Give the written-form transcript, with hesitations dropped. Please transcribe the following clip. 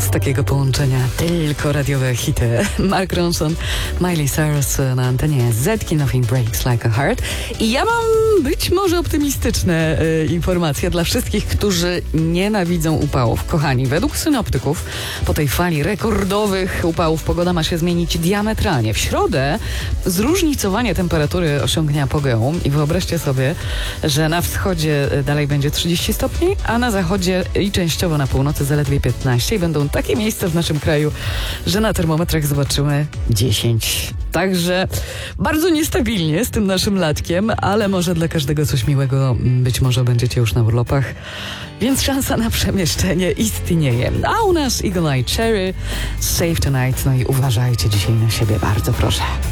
z takiego połączenia tylko radiowe hity. Mark Ronson, Miley Cyrus na antenie Zetki, Nothing Breaks Like a Heart. I ja mam być może optymistyczne informacje dla wszystkich, którzy nienawidzą upałów. Kochani, według synoptyków po tej fali rekordowych upałów pogoda ma się zmienić diametralnie. W środę zróżnicowanie temperatury osiągnie apogeum i wyobraźcie sobie, że na wschodzie dalej będzie 30 stopni, a na zachodzie i częściowo na północy zaledwie 15 i będą takie miejsca w naszym kraju, że na termometrach zobaczymy 10. Także bardzo niestabilnie z tym naszym latkiem, ale może dla każdego coś miłego, być może będziecie już na urlopach, więc szansa na przemieszczenie istnieje. A u nas Eagle Eye Cherry, Save Tonight, no i uważajcie dzisiaj na siebie, bardzo proszę.